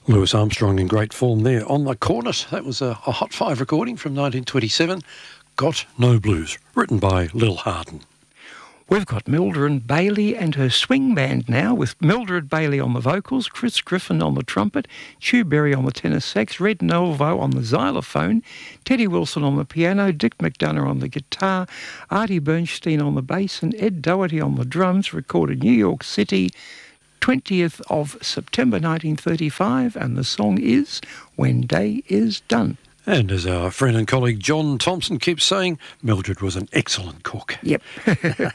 Louis Armstrong in great form there on the cornet. That was a Hot 5 recording from 1927, Got No Blues, written by Lil Hardin. We've got Mildred Bailey and her swing band now, with Mildred Bailey on the vocals, Chris Griffin on the trumpet, Chu Berry on the tenor sax, Red Nelvo on the xylophone, Teddy Wilson on the piano, Dick McDonough on the guitar, Artie Bernstein on the bass, and Ed Doherty on the drums, recorded New York City, 20th of September 1935, and the song is When Day Is Done. And as our friend and colleague John Thompson keeps saying, Mildred was an excellent cook. Yep.